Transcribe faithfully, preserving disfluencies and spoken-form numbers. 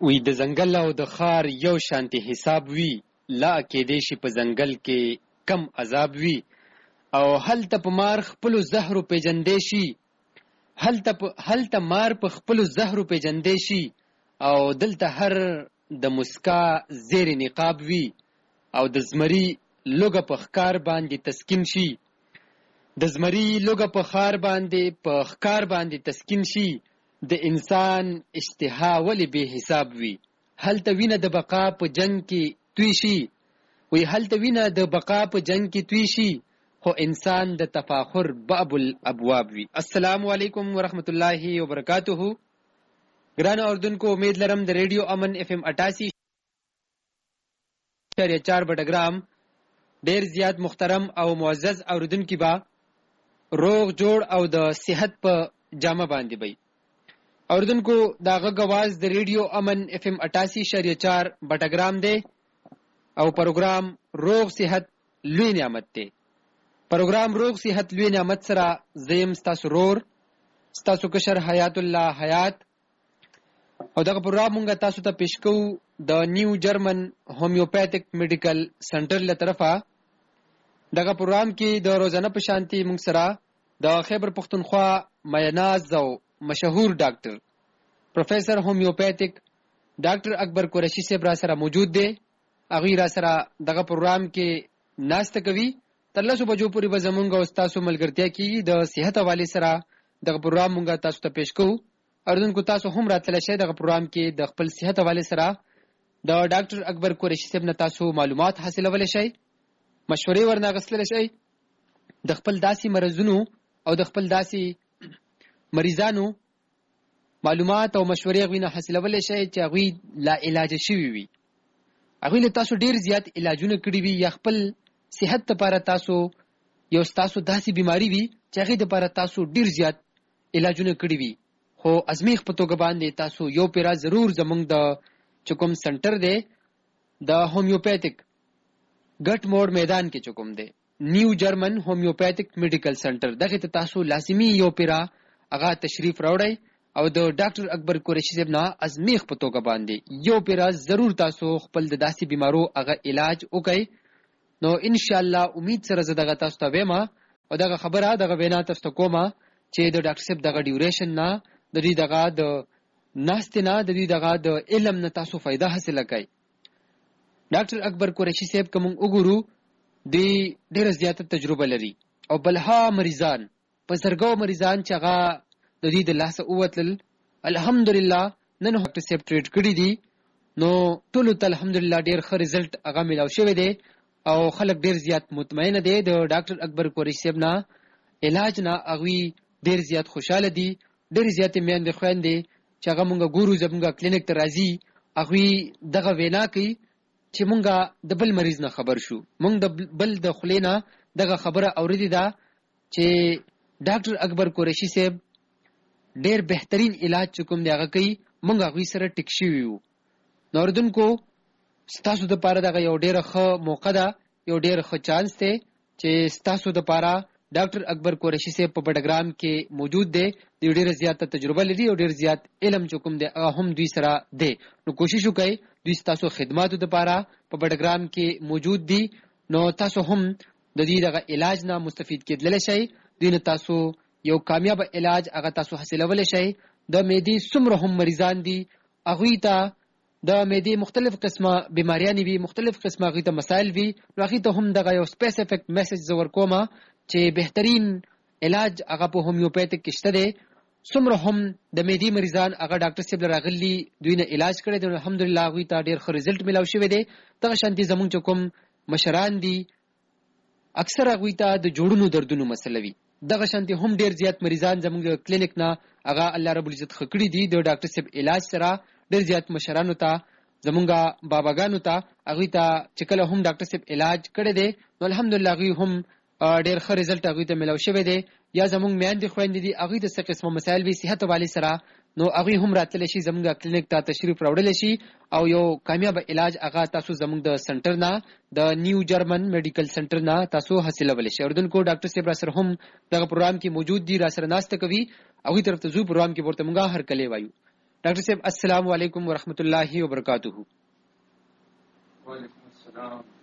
وی د ځنګل او د خار یو شانتي حساب وي، لا کېدې شي په ځنګل کې کم عذاب وي. او هلته په مار خپلو زهرو پیژندې شي، هلته هلته مار په خپلو زهرو پیژندې شي. او دلته هر د مسکا زیر نقاب وي، او د زمري لوګه په ښکار باندې تسکین شي. د زمري لوګه په خار باندې په ښکار باندې تسکین شي. د انسان اشتها ولی بے حساب وي، هلته وینه د بقا په جنگ کې توی شي. وی هلته وینه د بقا په جنگ کې توی شي، خو انسان د تفاخر باب الابواب وي. السلام علیکم ورحمت الله وبرکاتہ. ګران اوردونکو، امید لرم د ریډیو امن اف ام اٹاسی اشاریه چار بټګرام ډیر زیات محترم او معزز اوردونکو با روغ جوړ او د صحت په جامه باندې بي. اوردونکو داغه غواز د ریډیو امن اف ام اٹاسی اشاریه چار بټګرام دی او پروګرام روغ صحت لوی نعمت دی. پروګرام روغ صحت لوی نعمت سره زیم ستاسو رور ستاسو کشر حیات الله حیات او دغه پروګرام مونږه تاسو ته پیش کوو د نیو جرمن هومیوپیتھک میډیکل سنټر له طرفه. دغه پروګرام کې د روزانه په شانتي مونږ سره د خیبر پختونخوا میناز او مشهور ډاکټر پروفیسر هومیوپیتھک ډاکټر اکبر قریشی صاحب را سره موجود دی. هغه را سره دغه پروګرام کې ناشته کوي. تر لسو بجو پورې به زمونږ او تاسو ملګرتیا کیږي. د صحت حواله سره دغه پروګرام مونږه تاسو ته پیش کوو. اردن کو تاسو هم راتل شئ دغه پروګرام کې د خپل صحت حواله سره د ډاکټر اکبر قریشی صاحب نه تاسو معلومات حاصلول شئ، مشورې ورنه غوښتل شئ. د خپل داسي مرزونو او د خپل داسي مریضانو معلومات او مشورې غوینه حاصلول شئ چې هغه لا علاج شوی وي. هغه له تاسو ډیر زیات علاجونه کړی وي یا خپل صحت لپاره تاسو یو تاسو داسي بیماری وي چې هغه لپاره تاسو ډیر زیات علاجونه کړی وي، خو ازمیخ په توګه باندې تاسو یو پیرا ضرور زمونږ د چکم سنټر دی د هومیوپیتھک ګټ موډ میدان کې چکم دی نیو جرمن هومیوپیتھک میډیکل سنټر. دغه ته تاسو لازمی یو پیرا هغه تشریف راوړئ او د ډاکټر اکبر قریشی صاحب نه ازمیخ په توګه باندې یو پیرا ضرور تاسو خپل د داسي بیمارو هغه علاج وکړئ. نو ان شاء الله امید سره زه دغه تاسو ته وایم او دغه خبره دغه وینا تاسو ته کومه چې د ډاکټر صاحب دغه ډیوریشن نه د دې دغه د ناست نه د دې دغه د علم نه تاسو فائدہ حاصل کړئ. ډاکټر اکبر قریشی صاحب کوم وګورو د ډېر زیاته تجربه لري او بلها مریضان په زرګو مریضان چې هغه د دې د لاسه اوتل الحمدلله نن ډاکټر صاحب ټریټ کړی دي. نو ټول ته الحمدلله ډېر ښه رزلټ هغه ملاو شوی دی او خلک ډېر زیات مطمئن دي د ډاکټر اکبر قریشی صاحب نه علاج نه هغه ډېر زیات خوشاله دي. ډېر زیات میندې خويندې چې هغه مونږ ګورو زمونږ کلینیک ته راځي هغه دغه وینا کوي چې مونږه د بل مریض نه خبر شو، مونږ د بل د خلینا دغه خبره اوریدي دا چې ډاکټر اکبر قریشی صاحب ډېر بهترین علاج کوم دی هغه کوي، مونږ هغه سره ټیک شو یو. نوردونکو ستاسو د پاره دغه یو ډېر ښه موقع ده، یو ډېر ښه چانس دی چې ستاسو د پاره ډاکټر اکبر قریشی صاحب په بټګرام کې موجود دی. د ډېر زیاته تجربه لري او ډېر زیات علم چوکم دی هغه هم دوی سره دی. نو کوشش وکړئ دوی تاسو خدماتو لپاره په بټګرام کې موجود دي. نو تاسو هم د دې دغه علاج نه مستفید کېدل شئ. دوی نه تاسو یو کامیاب علاج هغه تاسو حاصلول شئ. د معدې څومره هم مریضان دي هغه ته د معدې مختلف قسمه بیماریاں وي، مختلف قسمه هغه ته مسائل وي، نو هغه ته هم دغه یو سپیسیفیک میسج زور کومه چې بهترین علاج هغه په هومیوپیتھک کې شته دی. څومره هم د معدې مریضان هغه ډاکټر صاحب راغلي دوی نه علاج کړی دی، الحمدلله هغه ته ډېر ښه رزلټ ملاو شوی دی. دغه شانتي زمونږ کوم مشران دي اکثر هغه ته د جوړونو دردونو مسله وي، دغه شانتي هم ډېر زیات مریضان زمونږ کلینیک نه هغه الله رب العزت خکړي دي د ډاکټر صاحب علاج سره. ډېر زیات مشرانو ته زمونږ باباګانو ته هغه ته چې کله هم ډاکټر صاحب علاج کړی دی نو الحمدلله هغه هم ډېر ښه رزلټ هغه ته ملاو شوی دی. یا زمونږ میندې خويندې دي هغه د څه قسمه مسایل وي صحت والی سره، نو هغه هم راتل شي زمونږ کلینیک ته تشریف راوړل شي او یو کامیاب علاج هغه تاسو زمونږ د سنټر نه د نیو جرمن میډیکل سنټر نه تاسو حاصلول شي. اردن کو ډاکټر صاحب را سره هم دغه پروګرام کې موجود دي، را سره ناشته کوي هغه طرف ته زو پروګرام کې ورته مونږه هر کله وایو. ډاکټر صاحب السلام علیکم ورحمۃ اللہ وبرکاتہ. وعلیکم السلام.